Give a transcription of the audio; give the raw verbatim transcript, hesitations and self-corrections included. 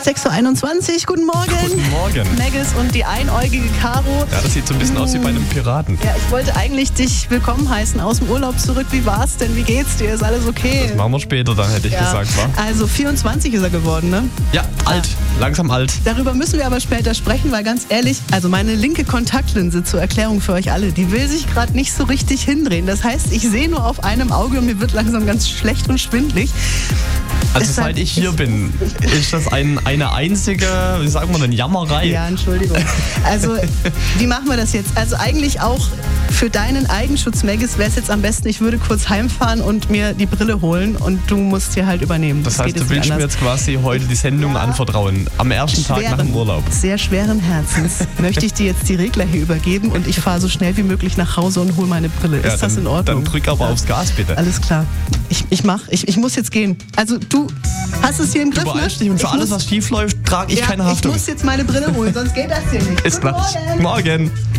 sechs Uhr einundzwanzig, guten Morgen. Guten Morgen. Maggis und die einäugige Caro. Ja, das sieht so ein bisschen aus wie bei einem Piraten. Ja, ich wollte eigentlich dich willkommen heißen aus dem Urlaub zurück. Wie war's denn? Wie geht's dir? Ist alles okay? Das machen wir später dann, hätte ich ja. gesagt, wa? Also vierundzwanzig ist er geworden, ne? Ja, alt. Langsam alt. Darüber müssen wir aber später sprechen, weil ganz ehrlich, also meine linke Kontaktlinse zur Erklärung für euch alle, die will sich gerade nicht so richtig hindrehen. Das heißt, ich sehe nur auf einem Auge und mir wird langsam ganz schlecht und schwindelig. Also seit ich hier bin, ist das ein, eine einzige, wie sagen wir denn, Jammerei. Ja, Entschuldigung. Also, wie machen wir das jetzt? Also eigentlich auch für deinen Eigenschutz, Maggis, wäre es jetzt am besten, ich würde kurz heimfahren und mir die Brille holen und du musst hier halt übernehmen. Das, das heißt, du willst mir jetzt quasi heute die Sendung ja. anvertrauen, am ersten schweren, Tag nach dem Urlaub. Sehr schweren Herzens möchte ich dir jetzt die Regler hier übergeben und ich fahre so schnell wie möglich nach Hause und hole meine Brille. Ja, ist das dann, in Ordnung? Dann drück aber ja. aufs Gas, bitte. Alles klar. Ich, ich mach, ich, ich muss jetzt gehen. Also du hast es hier im Griff, du ne? Dich und für ich alles, muss, was schief läuft, trage ich ja, keine Haftung. Ich muss jetzt meine Brille holen, sonst geht das hier nicht. Ist Morgen. Morgen.